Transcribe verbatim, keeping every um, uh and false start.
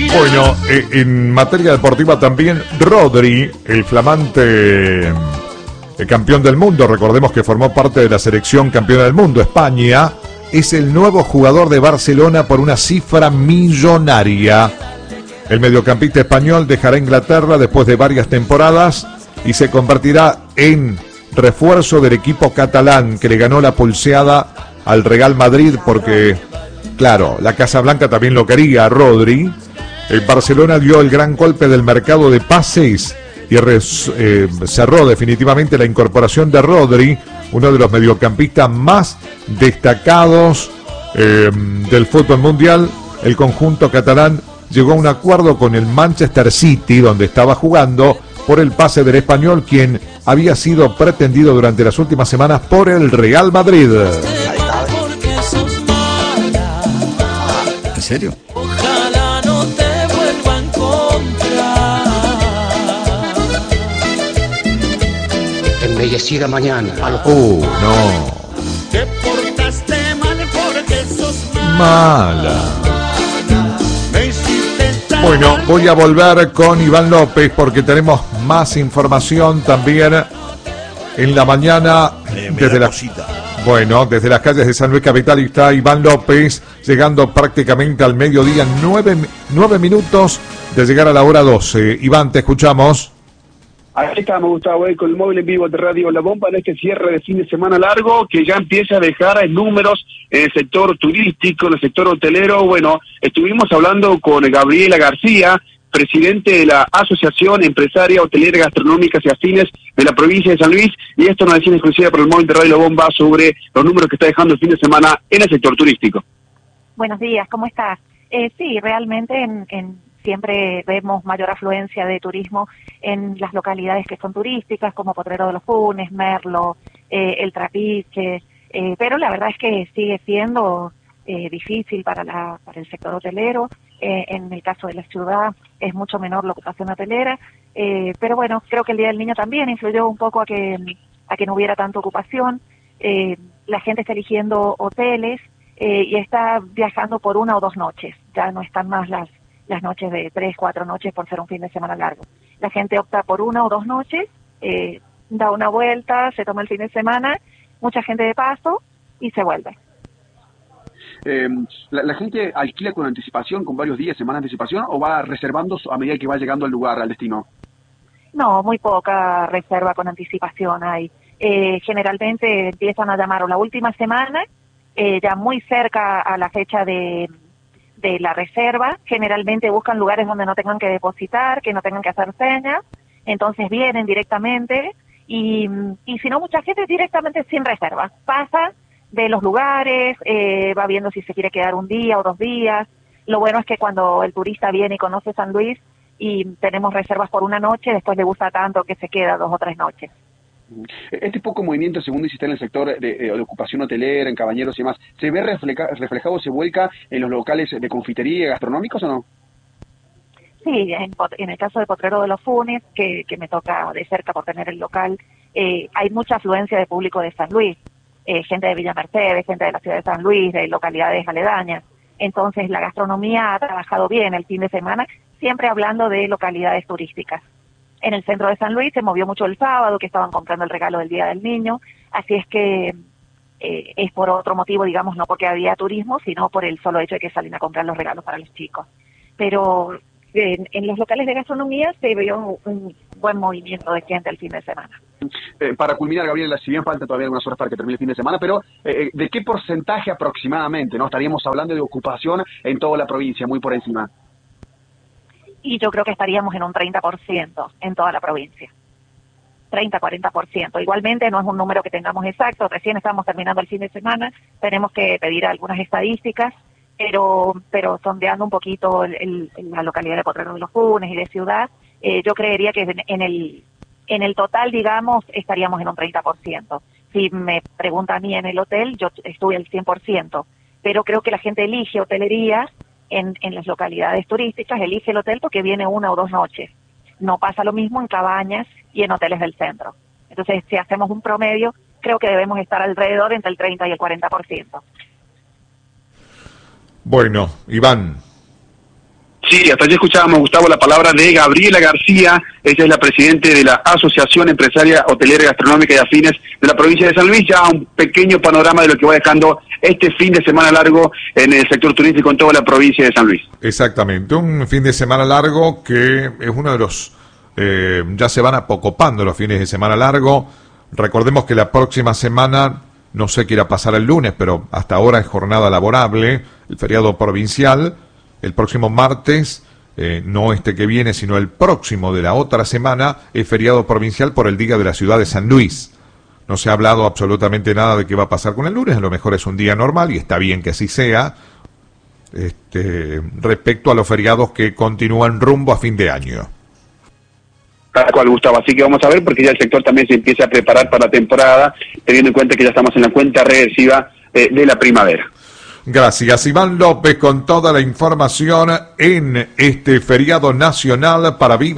Bueno, eh, en materia deportiva también, Rodri, el flamante eh, campeón del mundo, recordemos que formó parte de la selección campeona del mundo, España, es el nuevo jugador de Barcelona por una cifra millonaria. El mediocampista español dejará Inglaterra después de varias temporadas y se convertirá en refuerzo del equipo catalán que le ganó la pulseada al Real Madrid porque, claro, la Casa Blanca también lo quería a Rodri. El Barcelona dio el gran golpe del mercado de pases y res, eh, cerró definitivamente la incorporación de Rodri, uno de los mediocampistas más destacados eh, del fútbol mundial. El conjunto catalán llegó a un acuerdo con el Manchester City, donde estaba jugando, por el pase del español, quien había sido pretendido durante las últimas semanas por el Real Madrid. ¿En serio? Ojalá no te vuelva a encontrar. Embellecida mañana. Uh, no. Te portaste mal porque sos Mala. Bueno, voy a volver con Iván López porque tenemos más información también en la mañana Eh, desde la... Bueno, desde las calles de San Luis Capital está Iván López, llegando prácticamente al mediodía, nueve, nueve minutos de llegar a la hora doce. Iván, te escuchamos. Aquí estamos, Gustavo, eh, con el móvil en vivo de Radio La Bomba en este cierre de fin de semana largo que ya empieza a dejar números en el sector turístico, en el sector hotelero. Bueno, estuvimos hablando con Gabriela García, presidente de la Asociación Empresaria Hotelera Gastronómicas y Afines de la provincia de San Luis, y esto nos decía en exclusiva por el móvil de Radio La Bomba sobre los números que está dejando el fin de semana en el sector turístico. Buenos días, ¿cómo estás? Eh, sí, realmente en, en, siempre vemos mayor afluencia de turismo en las localidades que son turísticas, como Potrero de los Funes, Merlo, eh, El Trapiche, eh, pero la verdad es que sigue siendo eh, difícil para, la, para el sector hotelero. Eh, en el caso de la ciudad es mucho menor la ocupación hotelera, eh, pero bueno, creo que el Día del Niño también influyó un poco a que, a que no hubiera tanta ocupación. Eh, la gente está eligiendo hoteles eh, y está viajando por una o dos noches, ya no están más las, las noches de tres, cuatro noches por ser un fin de semana largo. La gente opta por una o dos noches, eh, da una vuelta, se toma el fin de semana, mucha gente de paso y se vuelve. Eh, la, ¿La gente alquila con anticipación, con varios días, semanas de anticipación, o va reservando a medida que va llegando al lugar, al destino? No, muy poca reserva con anticipación hay. Eh, generalmente empiezan a llamar o la última semana, eh, ya muy cerca a la fecha de, de la reserva. Generalmente buscan lugares donde no tengan que depositar, que no tengan que hacer señas, entonces vienen directamente y, y si no, mucha gente directamente sin reserva. Pasa de los lugares, eh, va viendo si se quiere quedar un día o dos días. Lo bueno es que cuando el turista viene y conoce San Luis y tenemos reservas por una noche, después le gusta tanto que se queda dos o tres noches. Este poco movimiento, según dice, en el sector de, de ocupación hotelera, en cabañeros y demás, ¿se ve refleja, reflejado, se vuelca en los locales de confitería, gastronómicos o no? Sí, en, en el caso de Potrero de los Funes, que, que me toca de cerca por tener el local, eh, hay mucha afluencia de público de San Luis. Eh, gente de Villa Mercedes, gente de la ciudad de San Luis, de localidades aledañas. Entonces la gastronomía ha trabajado bien el fin de semana, siempre hablando de localidades turísticas. En el centro de San Luis se movió mucho el sábado, que estaban comprando el regalo del Día del Niño, así es que eh, es por otro motivo, digamos, no porque había turismo, sino por el solo hecho de que salen a comprar los regalos para los chicos. Pero en, en los locales de gastronomía se vio un, un buen movimiento de gente el fin de semana. Eh, para culminar, Gabriela, si bien falta todavía algunas horas para que termine el fin de semana, pero eh, ¿de qué porcentaje aproximadamente no estaríamos hablando de ocupación en toda la provincia, muy por encima? Y yo creo que estaríamos en un treinta por ciento en toda la provincia. treinta, cuarenta por ciento. Igualmente no es un número que tengamos exacto, recién estamos terminando el fin de semana, tenemos que pedir algunas estadísticas, pero pero sondeando un poquito el, el, la localidad de Potrero de los Funes y de Ciudad, eh, yo creería que en, en el en el total, digamos, estaríamos en un treinta por ciento. Si me pregunta a mí en el hotel, yo estuve al cien por ciento, pero creo que la gente elige hotelerías en, en las localidades turísticas, elige el hotel porque viene una o dos noches. No pasa lo mismo en cabañas y en hoteles del centro. Entonces, si hacemos un promedio, creo que debemos estar alrededor entre el treinta y el cuarenta por ciento. Bueno, Iván. Sí, hasta allí escuchábamos, Gustavo, la palabra de Gabriela García. Ella es la presidente de la Asociación Empresaria Hotelera, Gastronómica y Afines de la provincia de San Luis. Ya un pequeño panorama de lo que va dejando este fin de semana largo en el sector turístico en toda la provincia de San Luis. Exactamente, un fin de semana largo que es uno de los... Eh, ya se van apocopando los fines de semana largo. Recordemos que la próxima semana, no sé qué irá a pasar el lunes, pero hasta ahora es jornada laborable, el feriado provincial. El próximo martes, eh, no este que viene, sino el próximo de la otra semana, es feriado provincial por el Día de la Ciudad de San Luis. No se ha hablado absolutamente nada de qué va a pasar con el lunes, a lo mejor es un día normal y está bien que así sea, este, respecto a los feriados que continúan rumbo a fin de año. Tal cual, Gustavo, así que vamos a ver, porque ya el sector también se empieza a preparar para la temporada, teniendo en cuenta que ya estamos en la cuenta regresiva eh, de la primavera. Gracias, Iván López, con toda la información en este feriado nacional para Viva